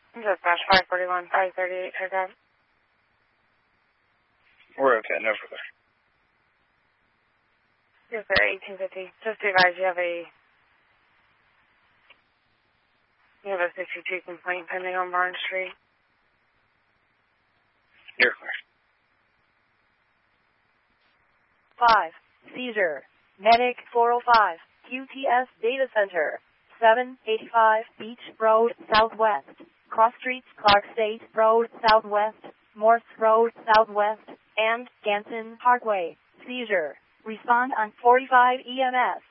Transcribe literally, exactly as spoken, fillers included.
Dispatch five forty-one, five thirty-eight, pickup. We're okay, no further. Yes, sir, eighteen fifty. Just to advise you have a you have a sixty-two complaint pending on Barnes Street. You're clear. Five seizure. Medic four oh five. Q T S Data Center. seven eighty-five Beach Road Southwest. Cross Streets, Clark State Road Southwest. Morse Road Southwest. And Ganson Parkway. Seizure. Respond on forty-five E M S.